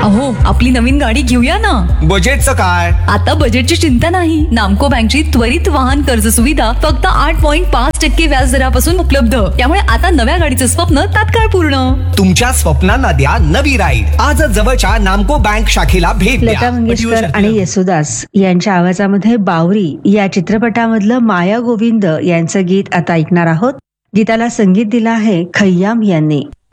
अहो, आपली नवीन गाडी घेऊया ना. बजेटचं काय? आता बजेटची चिंता नाही. नामको बँकची त्वरित वाहन कर्ज सुविधा फक्त 8.5% व्याज दरापासून उपलब्ध. त्यामुळे आता नव्या गाडीचं स्वप्न तात्काळ पूर्ण. तुमच्या स्वप्नांना द्या नवी राईड. आजच जवळच्या नामको बँक शाखेला भेट द्या. लता मंगेशकर आणि येसुदास यांच्या आवाजामध्ये बावरी या चित्रपटामधलं माया गोविंद यांचं गीत आता ऐकणार आहोत. गीताला संगीत दिलं आहे खय्याम यांनी.